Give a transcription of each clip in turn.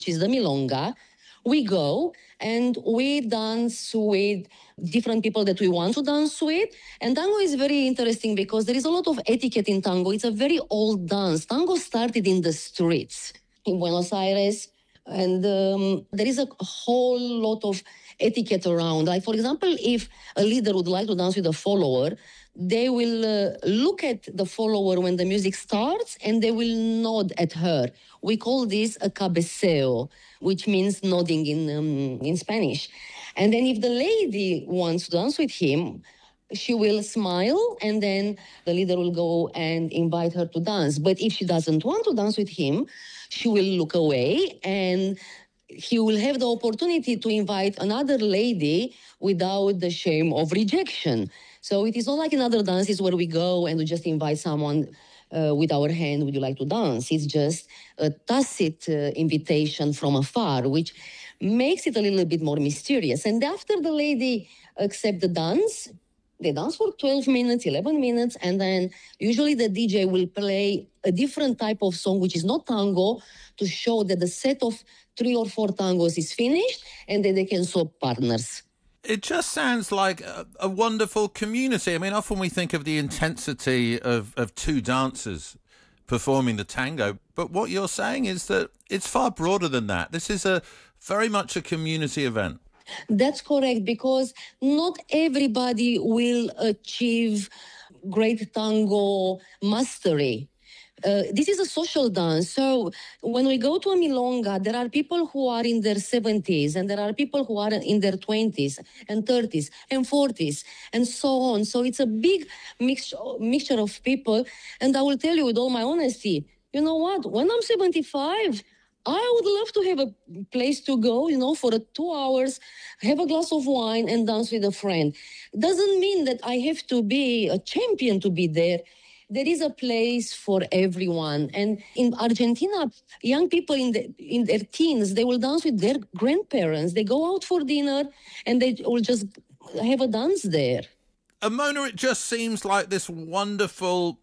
which is the milonga. We go and we dance with different people that we want to dance with. And tango is very interesting because there is a lot of etiquette in tango. It's a very old dance. Tango started in the streets in Buenos Aires. And there is a whole lot of etiquette around. Like, for example, if a leader would like to dance with a follower, they will look at the follower when the music starts and they will nod at her. We call this a cabeceo, which means nodding in Spanish. And then if the lady wants to dance with him, she will smile and then the leader will go and invite her to dance. But if she doesn't want to dance with him, she will look away and he will have the opportunity to invite another lady without the shame of rejection. So it is not like in other dances where we go and we just invite someone with our hand, would you like to dance? It's just a tacit invitation from afar, which makes it a little bit more mysterious. And after the lady accepts the dance, they dance for 12 minutes, 11 minutes, and then usually the DJ will play a different type of song, which is not tango, to show that the set of 3 or 4 tangos is finished, and then they can swap partners. It just sounds like a wonderful community. I mean, often we think of the intensity of 2 dancers performing the tango, but what you're saying is that it's far broader than that. This is very much a community event. That's correct, because not everybody will achieve great tango mastery. This is a social dance. So when we go to a milonga, there are people who are in their 70s and there are people who are in their 20s and 30s and 40s and so on. So it's a big mixture of people. And I will tell you with all my honesty, you know what? When I'm 75, I would love to have a place to go, for 2 hours, have a glass of wine and dance with a friend. Doesn't mean that I have to be a champion to be there. There is a place for everyone. And in Argentina, young people in their teens, they will dance with their grandparents. They go out for dinner and they will just have a dance there. Mona, it just seems like this wonderful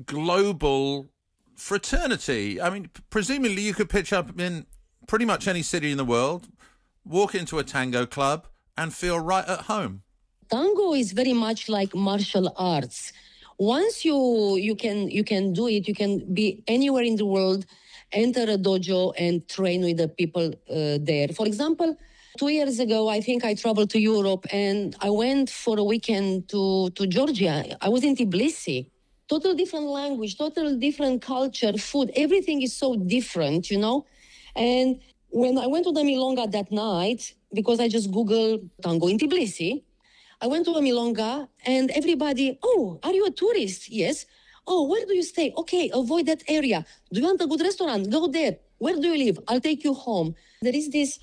global fraternity. I mean, presumably you could pitch up in pretty much any city in the world, walk into a tango club and feel right at home. Tango is very much like martial arts. Once you can do it, you can be anywhere in the world, enter a dojo and train with the people there. For example, 2 years ago, I think I traveled to Europe and I went for a weekend to Georgia. I was in Tbilisi. Total different language, total different culture, food. Everything is so different, And when I went to the milonga that night, because I just Googled tango in Tbilisi, I went to a milonga and everybody, oh, are you a tourist? Yes. Oh, where do you stay? Okay, avoid that area. Do you want a good restaurant? Go there. Where do you live? I'll take you home. There is this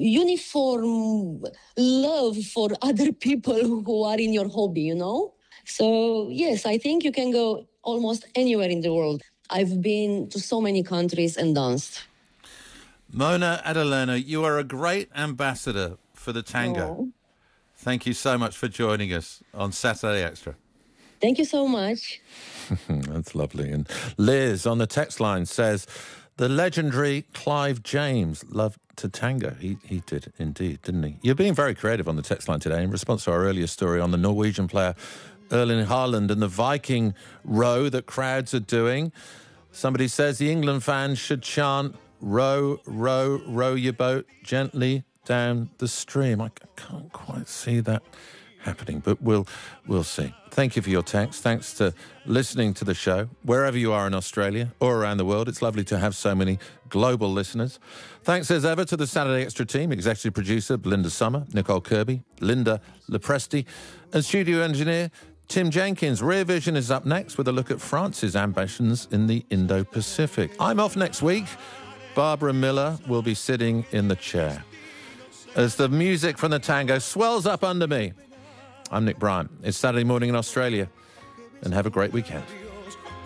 uniform love for other people who are in your hobby, So, yes, I think you can go almost anywhere in the world. I've been to so many countries and danced. Mona Adelena, you are a great ambassador for the tango. Oh. Thank you so much for joining us on Saturday Extra. Thank you so much. That's lovely. And Liz on the text line says, the legendary Clive James loved to tango. He did indeed, didn't he? You're being very creative on the text line today in response to our earlier story on the Norwegian player Erling Haaland and the Viking row that crowds are doing. Somebody says the England fans should chant, row, row, row your boat gently down the stream. I can't quite see that happening, but we'll see. Thank you for your text. Thanks to listening to the show, wherever you are in Australia or around the world. It's lovely to have so many global listeners. Thanks as ever to the Saturday Extra team, executive producer Belinda Summer, Nicole Kirby, Linda Lepresti, and studio engineer Tim Jenkins. Rear Vision is up next with a look at France's ambitions in the Indo-Pacific. I'm off next week. Barbara Miller will be sitting in the chair as the music from the tango swells up under me. I'm Nick Bryant. It's Saturday morning in Australia, and have a great weekend.